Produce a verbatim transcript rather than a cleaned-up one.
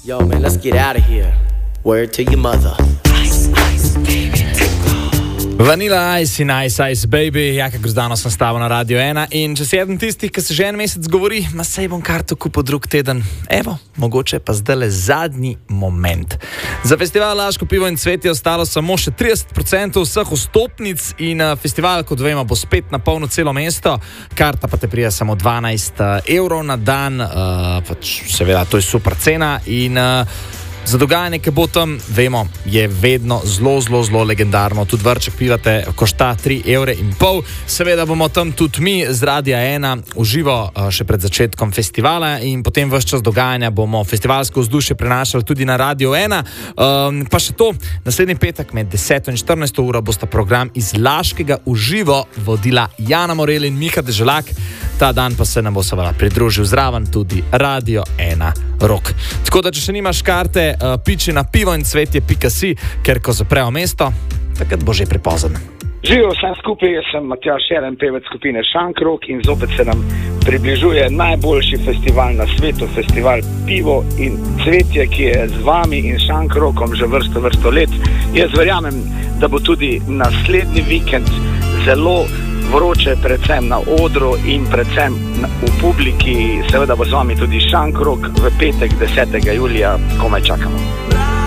Yo, man, let's get out of here. Word to your mother. Ice, ice, baby, Vanilla Ice in Ice Ice Baby, Jaka Grozdano sem stavil na Radio ena in če si eden tistih, ki se že en mesec govori, ma sej bom karto kupil drug teden, evo, mogoče pa zdaj le zadnji moment. Za festival Laško pivo in cvet je ostalo samo še trideset procentov vseh vstopnic in uh, festival, kot vemo, bo spet na polno celo mesto, karta pa te prija samo dvanajst evrov na dan, uh, pač seveda to je super cena in uh, za dogajanje, ki bo tam, vemo, je vedno zelo, zelo, zelo legendarno. Tudi vrček pivate košta tri evre in pol. Seveda bomo tam tudi mi z Radia ena uživo še pred začetkom festivala in potem ves čas dogajanja bomo festivalsko vzdušje prenašali tudi na Radio ena. Um, pa še to, naslednji petek med deseto in štirinajsto uro bosta program iz Laškega uživo vodila Jana Morel in Miha Deželak. Ta dan pa se nam bo seveda pridružil zraven tudi Radio ena Rock. Tako da, če še nimaš karte, uh, piči na pivo in cvetje pika si, ker ko zaprejo mesto, takrat bo že prepozen. Živijo vsem skupaj, jaz sem Matjaž Šeren, pevec skupine Šankrok in zopet se nam približuje najboljši festival na svetu, festival Pivo in cvetje, ki je z vami in Šankrokom že vrsto, vrsto let. Jaz verjamem, da bo tudi naslednji vikend zelo vroče, predvsem na odru in predvsem v publiki. Seveda bo z vami tudi Šankrok v petek desetega julija, komaj čakamo.